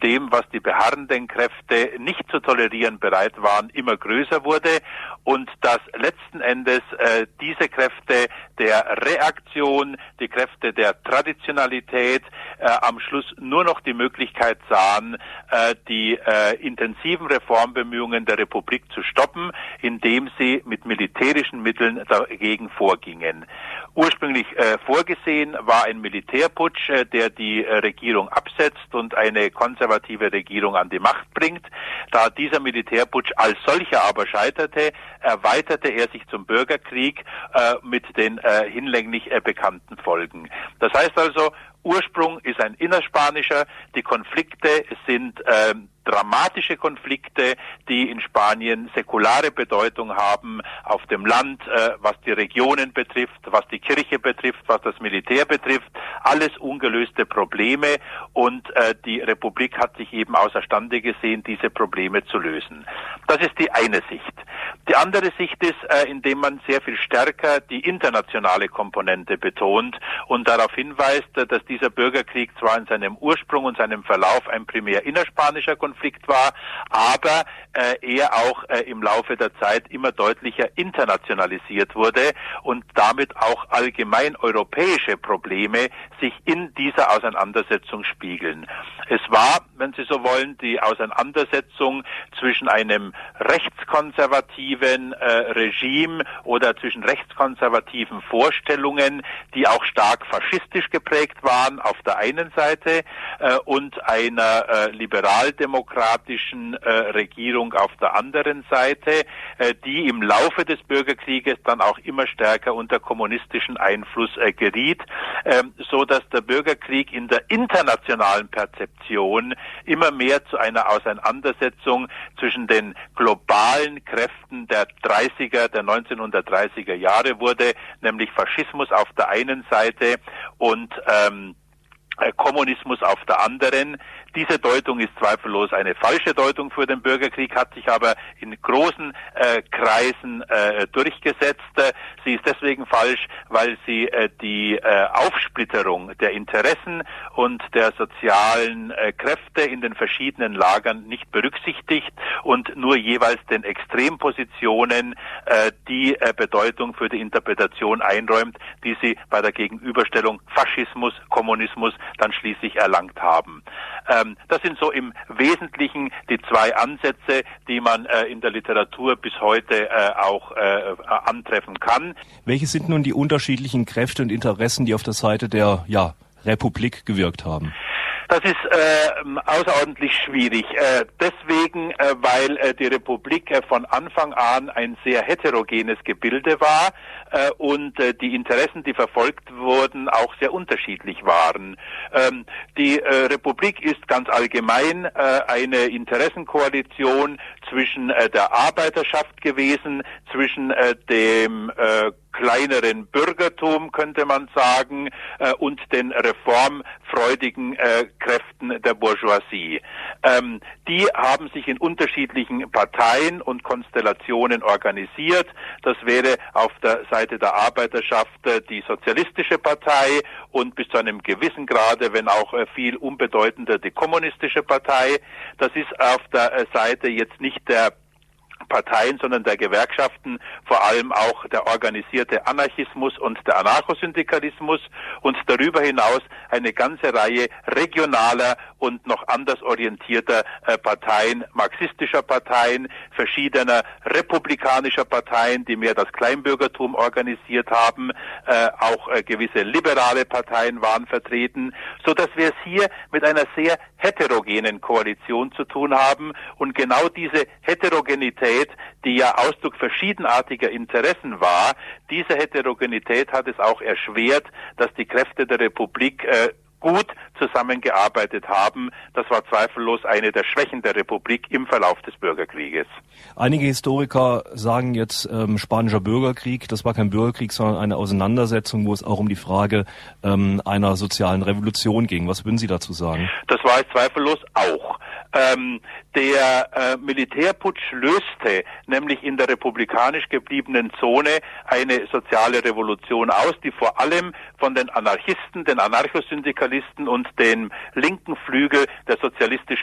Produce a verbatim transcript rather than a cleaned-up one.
dem, was die beharrenden Kräfte nicht zu tolerieren bereit waren, immer größer wurde und dass letzten Endes äh, diese Kräfte der Reaktion, die Kräfte der Traditionalität äh, am Schluss nur noch die Möglichkeit sahen, äh, die äh, intensiven Reformbemühungen der Republik zu stoppen, indem sie mit militärischen Mitteln dagegen vorgingen. Ursprünglich äh, vorgesehen war ein Militärputsch, äh, der die äh, Regierung absetzt und eine konservative Regierung an die Macht bringt. Da dieser Militärputsch als solcher aber scheiterte, erweiterte er sich zum Bürgerkrieg äh, mit den äh, hinlänglich äh, bekannten Folgen. Das heißt also, Ursprung ist ein innerspanischer, die Konflikte sind äh, dramatische Konflikte, die in Spanien säkulare Bedeutung haben, auf dem Land, äh, was die Regionen betrifft, was die Kirche betrifft, was das Militär betrifft, alles ungelöste Probleme und äh, die Republik hat sich eben außerstande gesehen, diese Probleme zu lösen. Das ist die eine Sicht. Die andere Sicht ist, äh, indem man sehr viel stärker die internationale Komponente betont und darauf hinweist, dass dieser Bürgerkrieg zwar in seinem Ursprung und seinem Verlauf ein primär innerspanischer Konflikt war, aber äh, er auch äh, im Laufe der Zeit immer deutlicher internationalisiert wurde und damit auch allgemein europäische Probleme sich in dieser Auseinandersetzung spiegeln. Es war, wenn Sie so wollen, die Auseinandersetzung zwischen einem rechtskonservativen äh, Regime oder zwischen rechtskonservativen Vorstellungen, die auch stark faschistisch geprägt waren auf der einen Seite äh, und einer äh, liberaldemokratischen äh, Regierung auf der anderen Seite, äh, die im Laufe des Bürgerkrieges dann auch immer stärker unter kommunistischen Einfluss äh, geriet, äh, so dass der Bürgerkrieg in der internationalen Perzeption immer mehr zu einer Auseinandersetzung zwischen den globalen Kräften der dreißiger, der neunzehnhundertdreißiger Jahre wurde, nämlich Faschismus auf der einen Seite und ähm, Kommunismus auf der anderen. Diese Deutung ist zweifellos eine falsche Deutung für den Bürgerkrieg, hat sich aber in großen äh, Kreisen äh, durchgesetzt. Sie ist deswegen falsch, weil sie äh, die äh, Aufsplitterung der Interessen und der sozialen äh, Kräfte in den verschiedenen Lagern nicht berücksichtigt und nur jeweils den Extrempositionen äh, die äh, Bedeutung für die Interpretation einräumt, die sie bei der Gegenüberstellung Faschismus, Kommunismus dann schließlich erlangt haben. Ähm, das sind so im Wesentlichen die zwei Ansätze, die man äh, in der Literatur bis heute äh, auch äh, antreffen kann. Welche sind nun die unterschiedlichen Kräfte und Interessen, die auf der Seite der ja, Republik gewirkt haben? Das ist äh, außerordentlich schwierig. Äh, deswegen, äh, weil äh, die Republik äh, von Anfang an ein sehr heterogenes Gebilde war äh, und äh, die Interessen, die verfolgt wurden, auch sehr unterschiedlich waren. Ähm, die äh, Republik ist ganz allgemein äh, eine Interessenkoalition zwischen äh, der Arbeiterschaft gewesen, zwischen äh, dem äh, kleineren Bürgertum, könnte man sagen, äh, und den reformfreudigen äh, Kräften der Bourgeoisie. Ähm, die haben sich in unterschiedlichen Parteien und Konstellationen organisiert. Das wäre auf der Seite der Arbeiterschaft äh, die Sozialistische Partei und bis zu einem gewissen Grade, wenn auch äh, viel unbedeutender, die Kommunistische Partei. Das ist auf der äh, Seite jetzt nicht der Parteien, sondern der Gewerkschaften, vor allem auch der organisierte Anarchismus und der Anarchosyndikalismus und darüber hinaus eine ganze Reihe regionaler und noch anders orientierter äh, Parteien, marxistischer Parteien, verschiedener republikanischer Parteien, die mehr das Kleinbürgertum organisiert haben, äh, auch äh, gewisse liberale Parteien waren vertreten, so dass wir es hier mit einer sehr heterogenen Koalition zu tun haben und genau diese Heterogenität, die ja Ausdruck verschiedenartiger Interessen war, diese Heterogenität hat es auch erschwert, dass die Kräfte der Republik äh, gut zusammengearbeitet haben. Das war zweifellos eine der Schwächen der Republik im Verlauf des Bürgerkrieges. Einige Historiker sagen jetzt, ähm, spanischer Bürgerkrieg, das war kein Bürgerkrieg, sondern eine Auseinandersetzung, wo es auch um die Frage ähm, einer sozialen Revolution ging. Was würden Sie dazu sagen? Das war es zweifellos auch. Ähm, der äh, Militärputsch löste nämlich in der republikanisch gebliebenen Zone eine soziale Revolution aus, die vor allem von den Anarchisten, den Anarchosyndikalisten und dem linken Flügel der sozialistischen